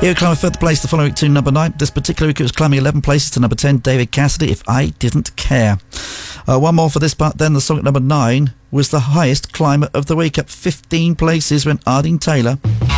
He would climb a further place the following week to number 9. This particular week it was climbing 11 places to number 10, David Cassidy, If I Didn't Care. One more for this part then. The song at number 9 was the highest climber of the week, up 15 places when Ardeen Taylor